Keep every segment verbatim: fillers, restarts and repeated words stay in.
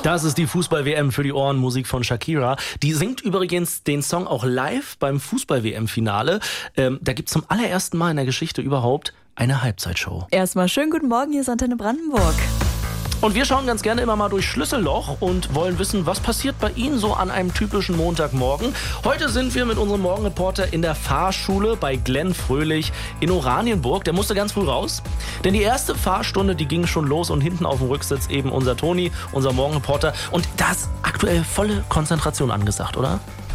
Das ist die Fußball-W M für die Ohren, Musik von Shakira. Die singt übrigens den Song auch live beim Fußball-W M-Finale. Ähm, da gibt es zum allerersten Mal in der Geschichte überhaupt eine Halbzeitshow. Erstmal schönen guten Morgen, hier ist Antenne Brandenburg. Und wir schauen ganz gerne immer mal durch Schlüsselloch und wollen wissen, was passiert bei Ihnen so an einem typischen Montagmorgen. Heute sind wir mit unserem Morgenreporter in der Fahrschule bei Glenn Fröhlich in Oranienburg. Der musste ganz früh raus, denn die erste Fahrstunde, die ging schon los und hinten auf dem Rücksitz eben unser Toni, unser Morgenreporter. Und da ist aktuell volle Konzentration angesagt, oder?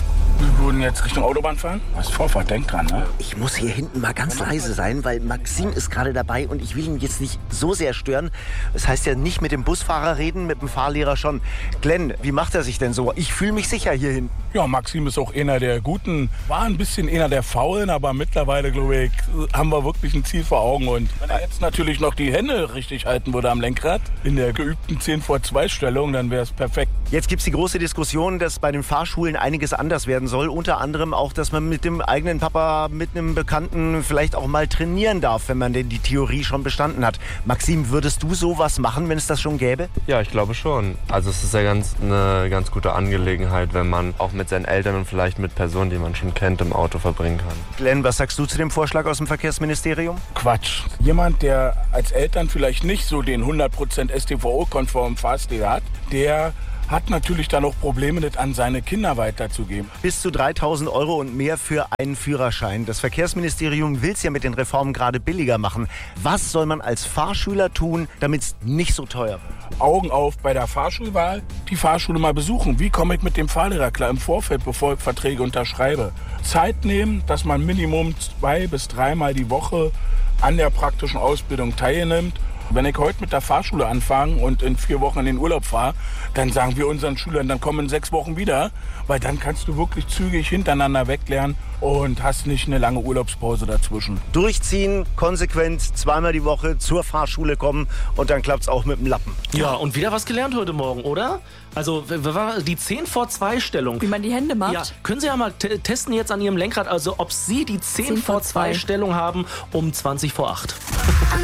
Wir würden jetzt Richtung Autobahn fahren? Was Vorfahrt, denk dran, ne? Ich muss hier hinten mal ganz leise sein, weil Maxim ist gerade dabei und ich will ihn jetzt nicht so sehr stören. Das heißt ja nicht mit dem Busfahrer reden, mit dem Fahrlehrer schon. Glenn, wie macht er sich denn so? Ich fühle mich sicher hier hinten. Ja, Maxim ist auch einer der Guten. War ein bisschen einer der Faulen, aber mittlerweile, glaube ich, haben wir wirklich ein Ziel vor Augen. Und wenn er jetzt natürlich noch die Hände richtig halten würde am Lenkrad, in der geübten zehn vor zwei Stellung, dann wäre es perfekt. Jetzt gibt es die große Diskussion, dass bei den Fahrschulen einiges anders werden soll. Unter anderem auch, dass man mit dem eigenen Papa, mit einem Bekannten vielleicht auch mal trainieren darf, wenn man denn die Theorie schon bestanden hat. Maxim, würdest du sowas machen, wenn es das schon gäbe? Ja, ich glaube schon. Also es ist ja ganz, eine ganz gute Angelegenheit, wenn man auch mit seinen Eltern und vielleicht mit Personen, die man schon kennt, im Auto verbringen kann. Glenn, was sagst du zu dem Vorschlag aus dem Verkehrsministerium? Quatsch. Jemand, der als Eltern vielleicht nicht so den hundert Prozent S t V O-konformen Fahrstil hat, der hat natürlich dann auch Probleme, das an seine Kinder weiterzugeben. Bis zu dreitausend Euro und mehr für einen Führerschein. Das Verkehrsministerium will es ja mit den Reformen gerade billiger machen. Was soll man als Fahrschüler tun, damit es nicht so teuer wird? Augen auf bei der Fahrschulwahl, die Fahrschule mal besuchen. Wie komme ich mit dem Fahrlehrer klar im Vorfeld, bevor ich Verträge unterschreibe? Zeit nehmen, dass man Minimum zwei bis dreimal die Woche an der praktischen Ausbildung teilnimmt. Wenn ich heute mit der Fahrschule anfange und in vier Wochen in den Urlaub fahre, dann sagen wir unseren Schülern, dann kommen in sechs Wochen wieder, weil dann kannst du wirklich zügig hintereinander weglernen und hast nicht eine lange Urlaubspause dazwischen. Durchziehen, konsequent, zweimal die Woche zur Fahrschule kommen und dann klappt es auch mit dem Lappen. Ja, und wieder was gelernt heute Morgen, oder? Also die zehn vor zwei Stellung. Wie man die Hände macht? Ja, können Sie ja mal t- testen jetzt an Ihrem Lenkrad, also ob Sie die zehn vor zwei Stellung haben um zwanzig vor acht.